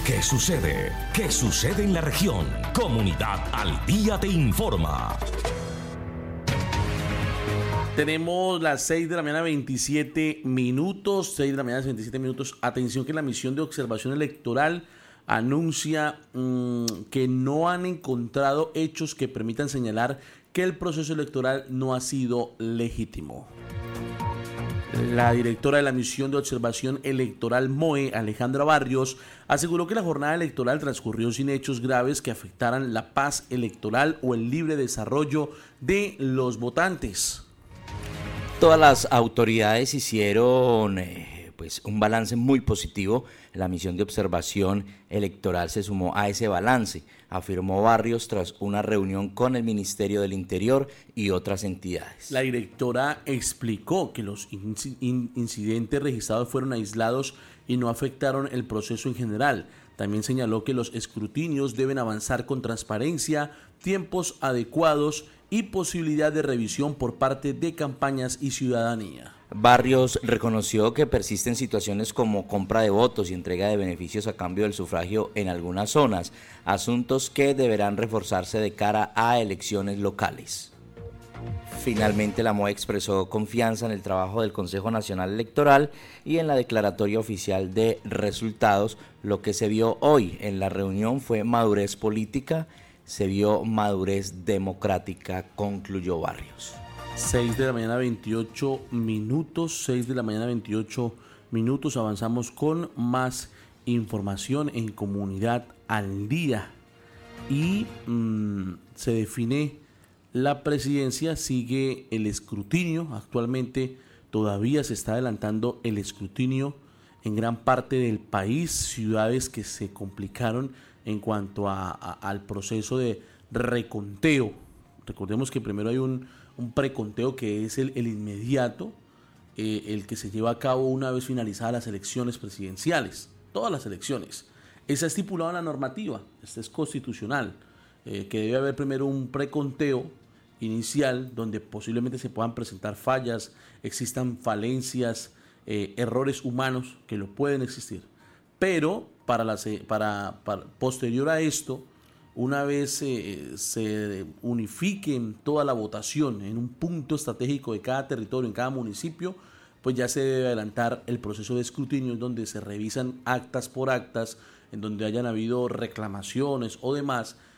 ¿Qué sucede? ¿Qué sucede en la región? Comunidad al Día te informa. Tenemos las 6 de la mañana 27 minutos, 6 de la mañana 27 minutos. Atención que la misión de observación electoral anuncia que no han encontrado hechos que permitan señalar que el proceso electoral no ha sido legítimo. La directora de la misión de observación electoral MOE, Alejandra Barrios, aseguró que la jornada electoral transcurrió sin hechos graves que afectaran la paz electoral o el libre desarrollo de los votantes. Todas las autoridades hicieron un balance muy positivo. La misión de observación electoral se sumó a ese balance, afirmó Barrios tras una reunión con el Ministerio del Interior y otras entidades. La directora explicó que los incidentes registrados fueron aislados y no afectaron el proceso en general. También señaló que los escrutinios deben avanzar con transparencia, tiempos adecuados y posibilidad de revisión por parte de campañas y ciudadanía. Barrios reconoció que persisten situaciones como compra de votos y entrega de beneficios a cambio del sufragio en algunas zonas, asuntos que deberán reforzarse de cara a elecciones locales. Finalmente, la MOE expresó confianza en el trabajo del Consejo Nacional Electoral y en la declaratoria oficial de resultados. Lo que se vio hoy en la reunión fue madurez política, se vio madurez democrática, concluyó Barrios. 6 de la mañana 28 minutos, 6 de la mañana 28 minutos, avanzamos con más información en Comunidad al Día y se define la presidencia, sigue el escrutinio, actualmente todavía se está adelantando el escrutinio en gran parte del país, ciudades que se complicaron en cuanto al proceso de reconteo. Recordemos que primero hay un preconteo que es el inmediato, el que se lleva a cabo una vez finalizadas las elecciones presidenciales, todas las elecciones. Esa estipulado en la normativa, esta es constitucional, que debe haber primero un preconteo inicial donde posiblemente se puedan presentar fallas, existan falencias, errores humanos que lo pueden existir. Pero para posterior a esto, una vez se unifiquen toda la votación en un punto estratégico de cada territorio, en cada municipio, pues ya se debe adelantar el proceso de escrutinio en donde se revisan actas por actas, en donde hayan habido reclamaciones o demás,